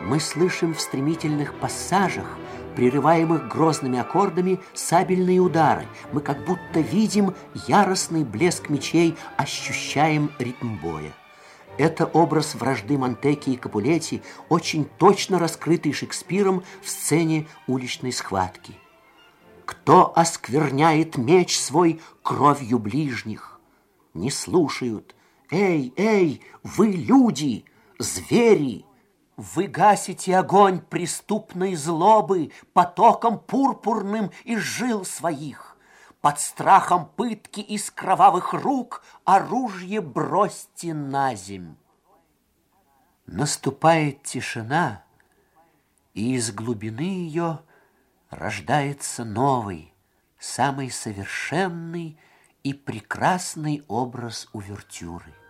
Мы слышим в стремительных пассажах, прерываемых грозными аккордами, сабельные удары. Мы как будто видим яростный блеск мечей, ощущаем ритм боя. Это образ вражды Монтеки и Капулетти, очень точно раскрытый Шекспиром в сцене уличной схватки. Кто оскверняет меч свой кровью ближних? Не слушают. Эй, эй, вы люди, звери! Вы гасите огонь преступной злобы потоком пурпурным из жил своих. Под страхом пытки из кровавых рук оружие бросьте наземь. Наступает тишина, и из глубины ее рождается новый, самый совершенный и прекрасный образ увертюры.